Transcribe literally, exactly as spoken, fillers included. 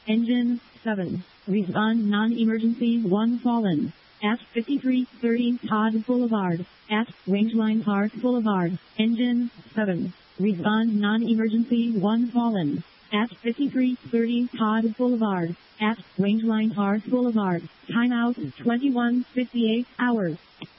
Engine seven. Respond non-emergency one fallen. At fifty-three thirty Todd Boulevard. At Rangeline Park Boulevard. Engine seven. Respond non-emergency one fallen. At fifty-three thirty Todd Boulevard. At Rangeline Park Boulevard. Timeout twenty-one fifty-eight hours.